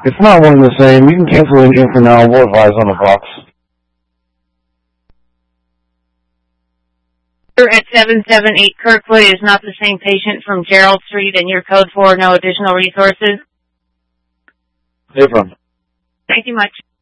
It's not one and the same. You can cancel agent for now. We'll advise on the box. At 778 Kirkwood is not the same patient from Gerald Street, and your code for no additional resources. No problem. Thank you much.